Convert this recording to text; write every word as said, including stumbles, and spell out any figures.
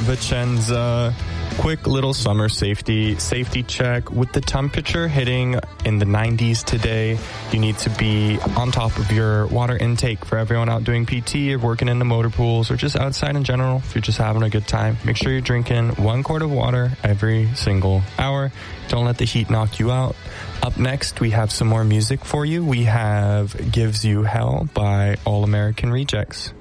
Vicenza. Quick little summer safety safety check. With the temperature hitting in the nineties today, you need to be on top of your water intake for everyone out doing P T or working in the motor pools or just outside in general. If you're just having a good time, make sure you're drinking one quart of water every single hour. Don't let the heat knock you out. Up next, we have some more music for you. We have Gives You Hell by All American Rejects.